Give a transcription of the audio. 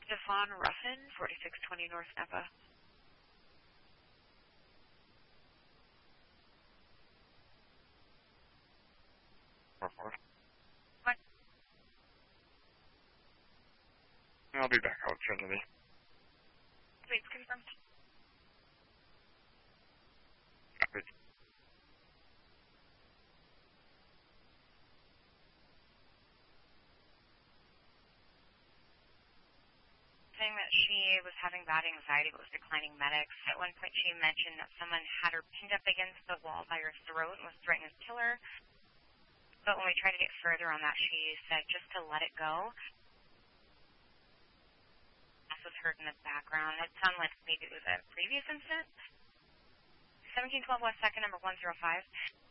Devon Ruffin, 4620 North Napa. What? I'll be back out, Trinity. Please confirm. Copy. Saying that she was having bad anxiety but was declining medics. At one point she mentioned that someone had her pinned up against the wall by her throat and was threatening to kill her. But when we tried to get further on that, she said just to let it go. This was heard in the background. It sounded like maybe it was a previous incident. 1712 West 2nd, number 105.